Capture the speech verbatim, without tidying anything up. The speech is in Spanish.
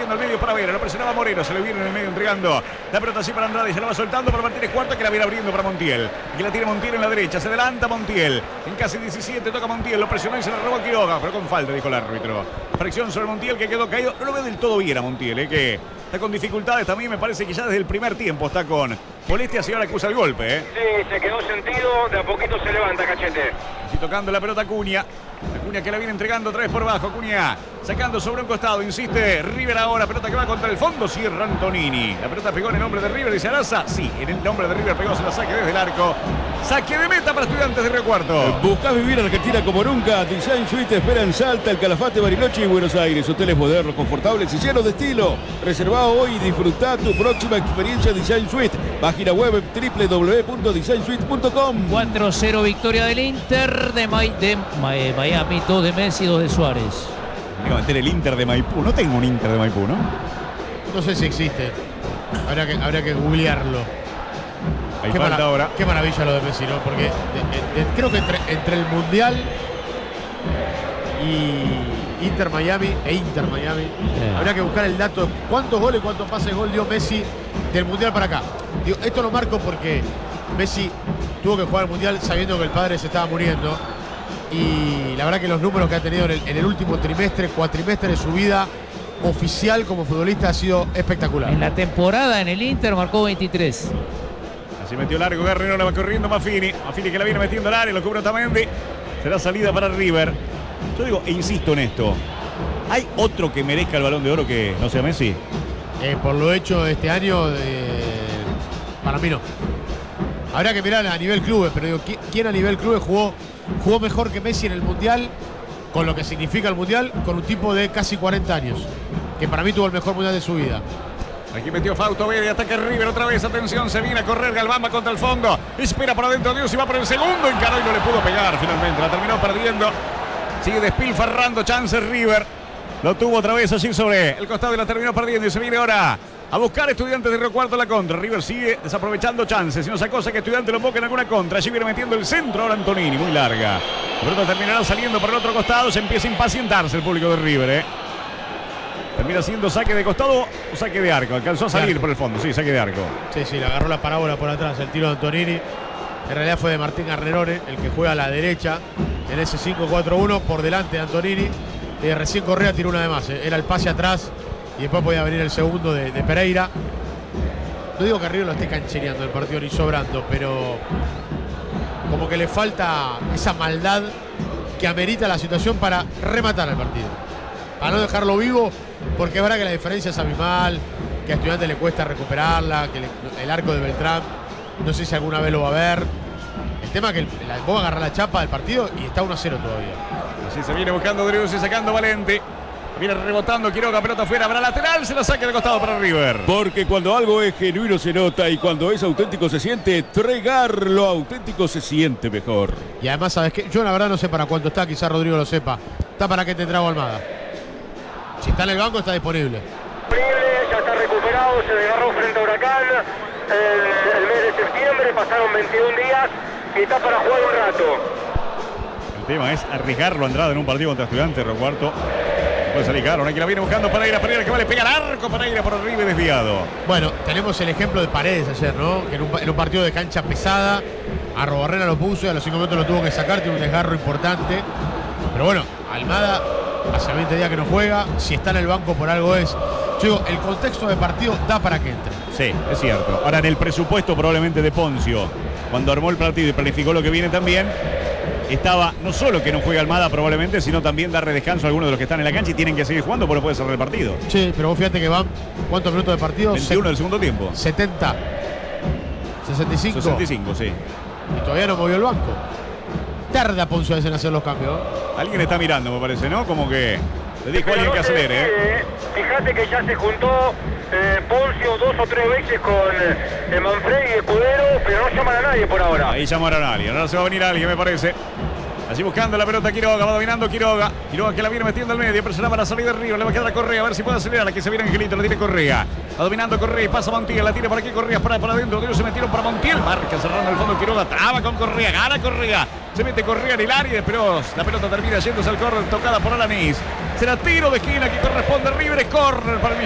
buscando al medio para Vera. Lo presionaba Moreno. Se le viene en el medio entregando la pelota así para Andrade. Se la va soltando para Martínez Cuarta, que la viene abriendo para Montiel. Que la tiene Montiel en la derecha. Se adelanta Montiel. En casi diecisiete toca Montiel. Lo presionó y se la robó a Quiroga. Pero con falta, dijo el árbitro. Fricción sobre Montiel, que quedó caído. No lo ve del todo bien a Montiel, eh, que está con dificultades. También me parece que ya desde el primer tiempo está con molestias y ahora acusa el golpe. Eh. Sí, se quedó sentido. De a poquito se levanta, Cachete. Y tocando la pelota Acuña. Acuña que la viene entregando otra vez por bajo. Acuña sacando sobre un costado. Insiste River ahora. Pelota que va contra el fondo. Cierra Antonini. La pelota pegó en el nombre de River. Dice Araza. Sí, en el nombre de River pegó. Se la saque desde el arco. Saque de meta para Estudiantes de Río Cuarto. Buscás vivir Argentina como nunca. Design Suite te espera en Salta, El Calafate, Bariloche y Buenos Aires. Hoteles modernos, confortables y llenos de estilo. Reservá hoy y disfrutá tu próxima experiencia Design Suite. Página web doble u doble u doble u punto design suite punto com. cuatro cero victoria del Inter de, Ma de Ma Miami. dos de Messi, dos de Suárez. Tengo que meter el Inter de Maipú. No tengo un Inter de Maipú, ¿no? No sé si existe. Habría que, habría que googlearlo. Hay qué, falta ahora. Qué maravilla lo de Messi, ¿no? Porque de, de, de, creo que entre, entre el Mundial y Inter Miami e Inter Miami, eh. habría que buscar el dato de cuántos goles, cuántos pases de gol dio Messi del Mundial para acá. Digo, esto lo marco porque Messi tuvo que jugar el Mundial sabiendo que el padre se estaba muriendo. Y la verdad que los números que ha tenido en el, en el último trimestre, cuatrimestre de su vida oficial como futbolista ha sido espectacular. En la temporada en el Inter marcó veintitrés. Así metió largo Guerrero, la va corriendo Maffini. Maffini que la viene metiendo al área, lo cubre Otamendi. Será salida para River. Yo digo, e insisto en esto. ¿Hay otro que merezca el Balón de Oro que no sea Messi? Eh, por lo hecho este año, eh, para mí no. Habrá que mirar a nivel clubes, pero digo, ¿quién a nivel clubes jugó, jugó mejor que Messi en el Mundial? Con lo que significa el Mundial, con un tipo de casi cuarenta años. Que para mí tuvo el mejor Mundial de su vida. Aquí metió Fausto Vera y ataca River otra vez. Atención, se viene a correr Galván, va contra el fondo. Espera por adentro Dios y va por el segundo. Encaró y no le pudo pegar finalmente. La terminó perdiendo. Sigue despilfarrando chances River. Lo tuvo otra vez allí sobre el costado y la terminó perdiendo. Y se viene ahora a buscar Estudiantes de Río Cuarto la contra. River sigue desaprovechando chances. Y no sacó cosa que Estudiantes lo ponga en alguna contra. Allí viene metiendo el centro ahora Antonini. Muy larga. Pronto terminará saliendo por el otro costado. Se empieza a impacientarse el público de River, ¿eh? Termina siendo saque de costado o saque de arco. Alcanzó a salir por el fondo. Sí, saque de arco. Sí, sí, le agarró la parábola por atrás. El tiro de Antonini. En realidad fue de Martín Arnerone, el que juega a la derecha en ese cinco cuatro uno. Por delante de Antonini. Eh, recién Correa tiró una de más. Eh. Era el pase atrás y después podía venir el segundo de, de Pereira. No digo que River lo esté canchereando el partido ni sobrando, pero como que le falta esa maldad que amerita la situación para rematar el partido. Para no dejarlo vivo, porque es verdad que la diferencia es abismal, que a Estudiantes le cuesta recuperarla, que le, el arco de Beltrán, no sé si alguna vez lo va a ver. El tema es que la vos agarrar la chapa del partido y está uno a cero todavía. Así se viene buscando Driussi, sacando Valente. Viene rebotando Quiroga, pelota afuera, habrá lateral, se la saca de costado para River. Porque cuando algo es genuino se nota y cuando es auténtico se siente. Tregar lo auténtico se siente mejor. Y además, ¿sabes qué? Yo la verdad no sé para cuánto está, quizás Rodrigo lo sepa. Está para qué te trago Almada. Si está en el banco está disponible. Ya está recuperado, se desgarró frente a Huracán el, el mes de septiembre, pasaron veintiún días y está para jugar un rato. El tema es arriesgarlo a Andrade en un partido contra Estudiantes, Río Cuarto. Puede salir caro, aquí la viene buscando Pereira, Pereira que va a pegar arco, Pereira por arriba y desviado. Bueno, tenemos el ejemplo de Paredes ayer, ¿no? Que en un, en un partido de cancha pesada, a Robarrena lo puso y a los cinco minutos lo tuvo que sacar, tiene un desgarro importante. Pero bueno, Almada hace veinte días que no juega, si está en el banco por algo es. Yo digo, el contexto de partido da para que entre. Sí, es cierto. Ahora en el presupuesto probablemente de Poncio, cuando armó el partido y planificó lo que viene también, estaba no solo que no juega Almada probablemente, sino también darle descanso a algunos de los que están en la cancha y tienen que seguir jugando porque no puede cerrar el partido. Sí, pero vos fíjate que van, ¿cuántos minutos de partido? veintiuno del segundo tiempo. setenta. sesenta y cinco. sesenta y cinco, sí. Y todavía no movió el banco. Tarda Poncio en hacer los cambios. Alguien está mirando, me parece, ¿no? Como que le dijo a alguien que acelere, ¿eh? Fíjate que ya se juntó eh, Poncio dos o tres veces con eh, Manfredi y Escudero, pero no llaman a nadie por ahora. Ahí llamaron a alguien, ahora se va a venir alguien, me parece. Allí buscando la pelota Quiroga, va dominando Quiroga. Quiroga que la viene metiendo al medio, presiona para salir de arriba, le va a quedar a Correa, a ver si puede acelerar. Aquí se viene Angelito, la tiene Correa. Va dominando Correa y pasa Montiel, la tiene por aquí Correa, para, para adentro. Dios, se metieron para Montiel, marca cerrando el fondo Quiroga, traba con Correa, gana Correa. Se mete Correa en el área, pero la pelota termina yéndose al córner, tocada por Alanís. Será tiro de esquina que corresponde a River, es córner para el